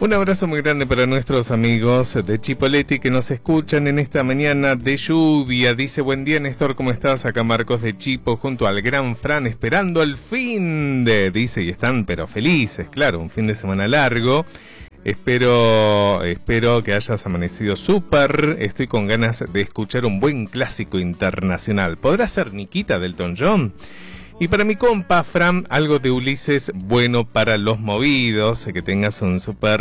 Un abrazo muy grande para nuestros amigos de Chipoleti que nos escuchan en esta mañana de lluvia. Dice, buen día Néstor, ¿cómo estás? Acá Marcos de Chipo junto al gran Fran esperando el fin de... Dice, y están pero felices, claro, un fin de semana largo. Espero que hayas amanecido súper. Estoy con ganas de escuchar un buen clásico internacional. ¿Podrá ser Nikita del Elton John? Y para mi compa Fran, algo de Ulises bueno para los movidos. Que tengas un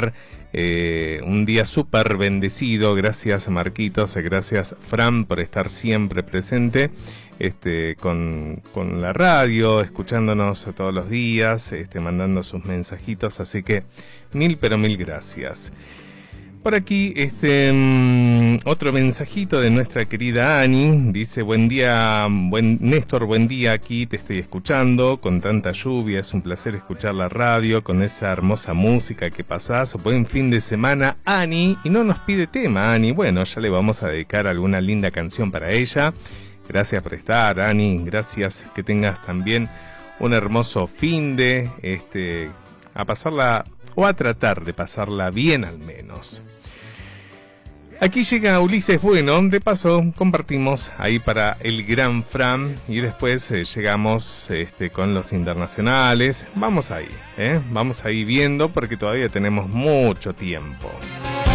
día súper bendecido. Gracias Marquitos, gracias Fran por estar siempre presente con la radio, escuchándonos todos los días, mandando sus mensajitos. Así que mil pero mil gracias. Por aquí, otro mensajito de nuestra querida Ani. Dice, buen día, Néstor, buen día, aquí te estoy escuchando, con tanta lluvia, es un placer escuchar la radio, con esa hermosa música que pasás. Buen fin de semana, Ani, y no nos pide tema, Ani. Bueno, ya le vamos a dedicar alguna linda canción para ella. Gracias por estar, Ani, gracias, que tengas también un hermoso fin de, a pasarla, o a tratar de pasarla bien al menos. Aquí llega Ulises Bueno, de paso compartimos ahí para el gran Fran y después llegamos con los internacionales. Vamos ahí viendo porque todavía tenemos mucho tiempo.